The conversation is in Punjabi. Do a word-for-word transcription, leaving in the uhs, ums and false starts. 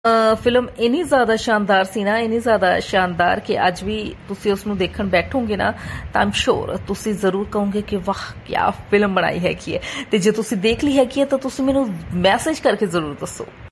ਫਿਲਮ ਇੰਨੀ ਜ਼ਿਆਦਾ ਸ਼ਾਨਦਾਰ ਸੀ ਨਾ, ਇੰਨੀ ਜ਼ਿਆਦਾ ਸ਼ਾਨਦਾਰ ਕਿ ਅੱਜ ਵੀ ਤੁਸੀਂ ਉਸ ਨੂੰ ਦੇਖਣ ਬੈਠੋਗੇ ਨਾ ਤਾਂ ਆਮ ਸ਼ੋਰ ਤੁਸੀਂ ਜ਼ਰੂਰ ਕਹੋਗੇ ਕਿ ਵਾਹ ਕਿਆ ਫਿਲਮ ਬਣਾਈ ਹੈਗੀ ਹੈ। ਤੇ ਜੇ ਤੁਸੀਂ ਦੇਖ ਲਈ ਹੈਗੀ ਹੈ ਤਾਂ ਤੁਸੀਂ ਮੈਨੂੰ ਮੈਸੇਜ ਕਰਕੇ ਜ਼ਰੂਰ ਦੱਸੋ।